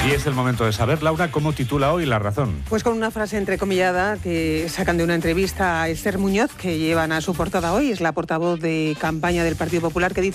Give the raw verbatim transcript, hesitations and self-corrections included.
Y es el momento de saber, Laura, cómo titula hoy La Razón. Pues con una frase entrecomillada que sacan de una entrevista a Esther Muñoz, que llevan a su portada hoy, es la portavoz de campaña del Partido Popular, que dice